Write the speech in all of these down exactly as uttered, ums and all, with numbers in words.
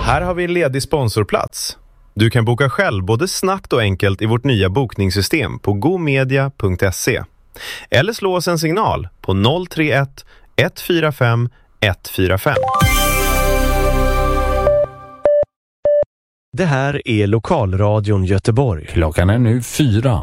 Här har vi en ledig sponsorplats. Du kan boka själv både snabbt och enkelt i vårt nya bokningssystem på gomedia punkt se. Eller slå oss en signal på noll tre ett ett fyra fem ett fyra fem. Det här är Lokalradion Göteborg. Klockan är nu fyra.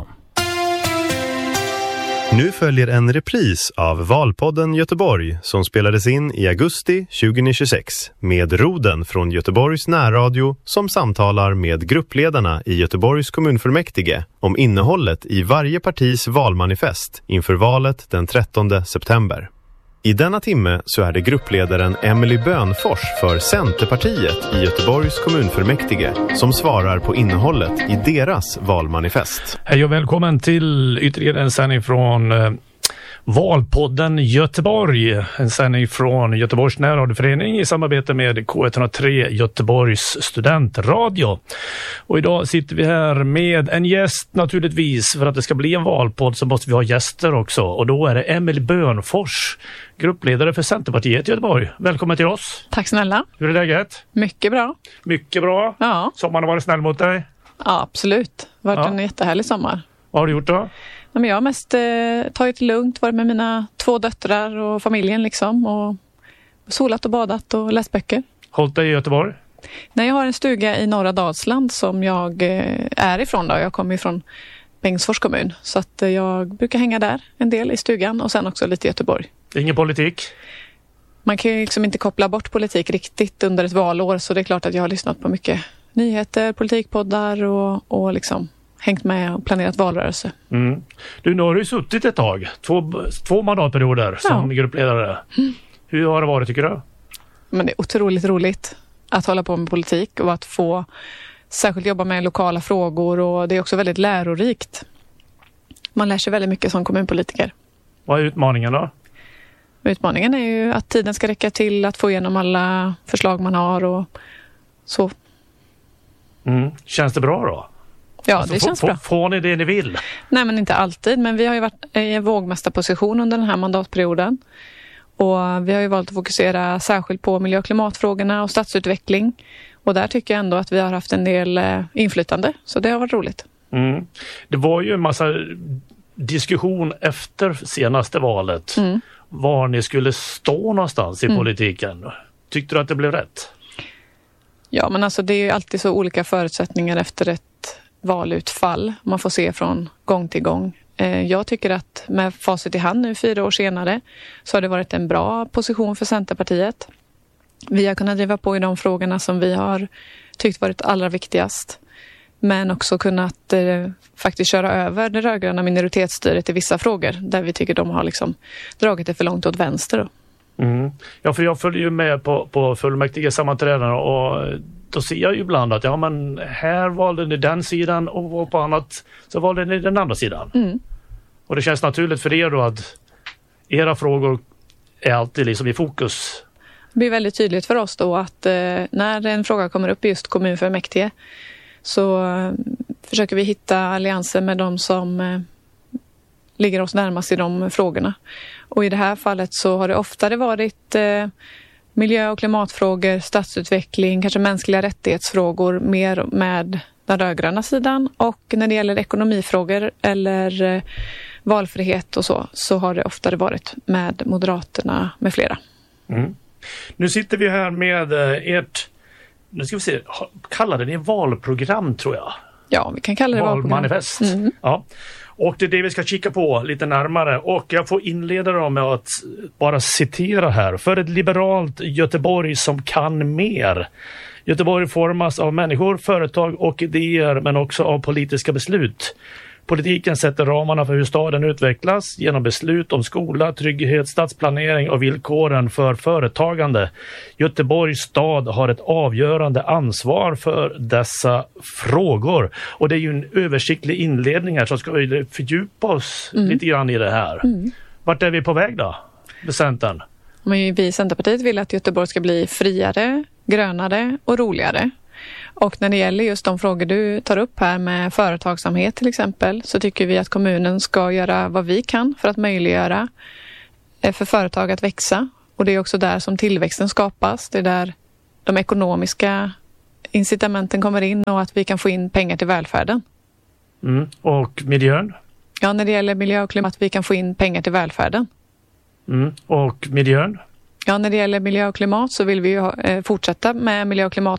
Nu följer en repris av Valpodden Göteborg som spelades in i augusti tjugohundratjugosex med Roden från Göteborgs närradio som samtalar med gruppledarna i Göteborgs kommunfullmäktige om innehållet i varje partis valmanifest inför valet den trettonde september. I denna timme så är det gruppledaren Emily Bönfors för Centerpartiet i Göteborgs kommunfullmäktige som svarar på innehållet i deras valmanifest. Hej och välkommen till ytterligare en sändning från eh, Valpodden Göteborg. En sändning från Göteborgs närradioförening i samarbete med K ett noll tre Göteborgs studentradio. Och idag sitter vi här med en gäst naturligtvis. För att det ska bli en valpodd så måste vi ha gäster också. Och då är det Emily Bönfors, gruppledare för Centerpartiet i Göteborg. Välkommen till oss. Tack snälla. Hur är läget? Mycket bra. Mycket bra. Ja. Sommaren har varit snäll mot dig? Ja, absolut. Det har varit Ja. en jättehärlig sommar. Vad har du gjort då? Ja, men jag har mest eh, tagit det lugnt, varit med mina två döttrar och familjen liksom. Och solat och badat och läst böcker. Hållit dig i Göteborg? Nej, jag har en stuga i norra Dalsland som jag eh, är ifrån då. Jag kommer ifrån Bengtsfors kommun. Så att eh, jag brukar hänga där en del i stugan och sen också lite i Göteborg. Ingen politik? Man kan ju liksom inte koppla bort politik riktigt under ett valår. Så det är klart att jag har lyssnat på mycket nyheter, politikpoddar och, och liksom hängt med och planerat valrörelse. Mm. Du, nu har du suttit ett tag. Två, två mandatperioder som Ja. gruppledare. Mm. Hur har det varit tycker du? Men det är otroligt roligt att hålla på med politik och att få särskilt jobba med lokala frågor, och det är också väldigt lärorikt. Man lär sig väldigt mycket som kommunpolitiker. Vad är utmaningen då? Utmaningen är ju att tiden ska räcka till att få igenom alla förslag man har och så. Mm. Känns det bra då? Ja, alltså, det får, känns får, bra. Får ni det ni vill? Nej, men inte alltid. Men vi har ju varit i en vågmästarposition under den här mandatperioden. Och vi har ju valt att fokusera särskilt på miljö- och klimatfrågorna och stadsutveckling. Och där tycker jag ändå att vi har haft en del eh, inflytande. Så det har varit roligt. Mm. Det var ju en massa diskussion efter senaste valet. Mm. Var ni skulle stå någonstans i Mm. politiken. Tyckte du att det blev rätt? Ja, men alltså det är ju alltid så olika förutsättningar efter ett valutfall. Man får se från gång till gång. Jag tycker att med facit i hand nu fyra år senare så har det varit en bra position för Centerpartiet. Vi har kunnat driva på i de frågorna som vi har tyckt varit allra viktigast. Men också kunnat eh, faktiskt köra över det rödgröna minoritetsstyret i vissa frågor där vi tycker de har liksom dragit det för långt åt vänster då. Mm. Ja, för jag följer ju med på, på fullmäktige sammanträden och då ser jag ju ibland att ja, men här valde ni den sidan och på annat så valde ni den andra sidan. Mm. Och det känns naturligt för er då att era frågor är alltid liksom i fokus. Det blir väldigt tydligt för oss då att eh, när en fråga kommer upp i just kommunfullmäktige så eh, försöker vi hitta allianser med de som eh, ligger oss närmast i de frågorna. Och i det här fallet så har det oftare varit eh, miljö- och klimatfrågor, stadsutveckling, kanske mänskliga rättighetsfrågor mer med den rödgröna sidan. Och när det gäller ekonomifrågor eller eh, valfrihet och så, så har det oftare varit med Moderaterna med flera. Mm. Nu sitter vi här med eh, ert, nu ska vi se, kallade ni valprogram tror jag? Ja, vi kan kalla det valmanifest. Mm. Ja. Och det är det vi ska kika på lite närmare. Och jag får inleda då med att bara citera här. För ett liberalt Göteborg som kan mer. Göteborg formas av människor, företag och idéer men också av politiska beslut. Politiken sätter ramarna för hur staden utvecklas genom beslut om skola, trygghet, stadsplanering och villkoren för företagande. Göteborgs stad har ett avgörande ansvar för dessa frågor. Och det är ju en översiktlig inledning här så ska vi fördjupa oss mm. lite grann i det här. Mm. Vart är vi på väg då, med Centern? Men vi i Centerpartiet vill att Göteborg ska bli friare, grönare och roligare. Och när det gäller just de frågor du tar upp här med företagsamhet till exempel så tycker vi att kommunen ska göra vad vi kan för att möjliggöra för företag att växa. Och det är också där som tillväxten skapas. Det är där de ekonomiska incitamenten kommer in och att vi kan få in pengar till välfärden. Mm. Och miljön? Ja, när det gäller miljö och klimat, att vi kan få in pengar till välfärden. Mm. Och miljön? Ja, när det gäller miljö och klimat så vill vi ju ha, eh, fortsätta med miljö och klimat